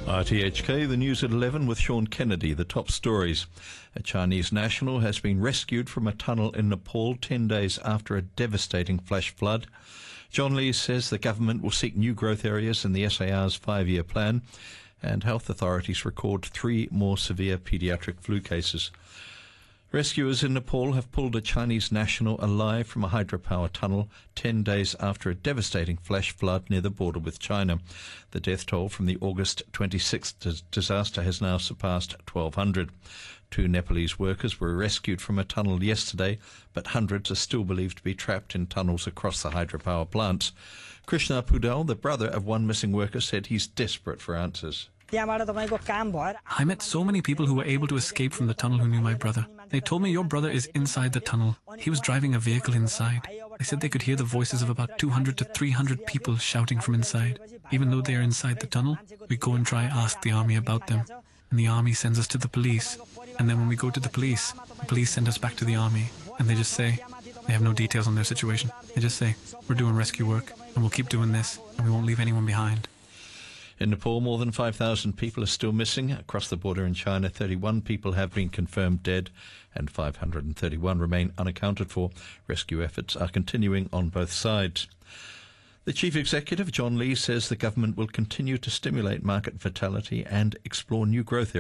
RTHK, the news at 11 with Sean Kennedy. The top stories. A Chinese national has been rescued from a tunnel in Nepal 10 days after a devastating flash flood. John Lee says the government will seek new growth areas in the SAR's 5-year plan. And health authorities record 3 more severe pediatric flu cases. Rescuers in Nepal have pulled a Chinese national alive from a hydropower tunnel 10 days after a devastating flash flood near the border with China. The death toll from the August 26th disaster has now surpassed 1,200. 2 Nepalese workers were rescued from a tunnel yesterday, but hundreds are still believed to be trapped in tunnels across the hydropower plants. Krishna Pudal, the brother of one missing worker, said he's desperate for answers. I met so many people who were able to escape from the tunnel who knew my brother. They told me your brother is inside the tunnel. He was driving a vehicle inside. They said they could hear the voices of about 200 to 300 people shouting from inside. Even though they are inside the tunnel, we go and try ask the army about them. And the army sends us to the police. And then when we go to the police send us back to the army. And they just say, they have no details on their situation. They just say, we're doing rescue work and we'll keep doing this and we won't leave anyone behind. In Nepal, more than 5,000 people are still missing. Across the border in China, 31 people have been confirmed dead and 531 remain unaccounted for. Rescue efforts are continuing on both sides. The Chief Executive, John Lee, says the government will continue to stimulate market vitality and explore new growth areas.